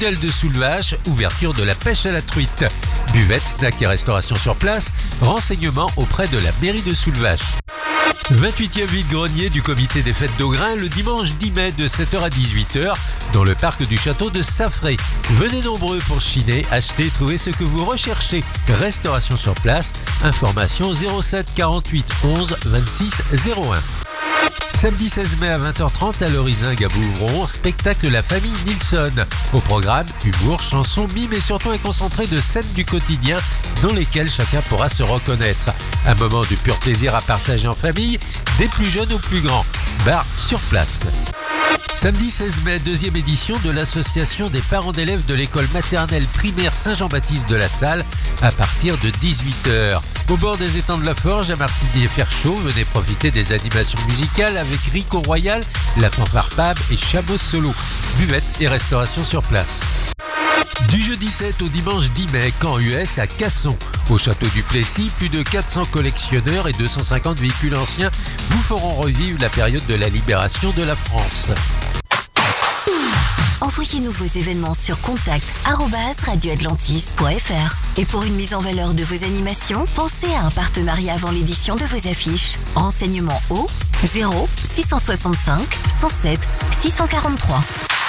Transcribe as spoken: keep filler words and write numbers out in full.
tunnel de Soulvache, ouverture de la pêche à la truite. Buvette, snack et restauration sur place, renseignements auprès de la mairie de Soulvache. vingt-huitième vide-grenier du comité des fêtes d'Augrain le dimanche dix mai de sept heures à dix-huit heures dans le parc du château de Saffré. Venez nombreux pour chiner, acheter, trouver ce que vous recherchez. Restauration sur place, information zéro sept quarante-huit onze vingt-six zéro un. Samedi seize mai à vingt heures trente à l'Orizingue à Bouvron, spectacle La Famille Nilsson. Au programme, humour, chansons, mimes et surtout un concentré de scènes du quotidien dans lesquelles chacun pourra se reconnaître. Un moment de pur plaisir à partager en famille, des plus jeunes aux plus grands. Bar sur place. Samedi seize mai, deuxième édition de l'association des parents d'élèves de l'école maternelle primaire Saint-Jean-Baptiste de la Salle à partir de dix-huit heures. Au bord des étangs de la Forge, à Martigny-et-Ferchaud, venez profiter des animations musicales avec Rico Royal, la fanfare Pab et Chabot Solo. Buvette et restauration sur place. Du jeudi sept au dimanche dix mai, Caen U S à Casson. Au château du Plessis, plus de quatre cents collectionneurs et deux cent cinquante véhicules anciens vous feront revivre la période de la libération de la France. Envoyez-nous vos événements sur contact arobase radio atlantis point f r. Et pour une mise en valeur de vos animations, pensez à un partenariat avant l'édition de vos affiches. Renseignements au zéro six cent soixante-cinq cent sept six cent quarante-trois.